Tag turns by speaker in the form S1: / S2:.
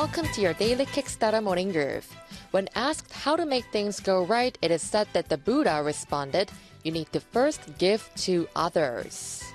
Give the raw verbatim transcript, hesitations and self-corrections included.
S1: welcome to your daily Kickstarter morning groove. When asked how to make things go right, it is said that the Buddha responded, "You need to first give to others."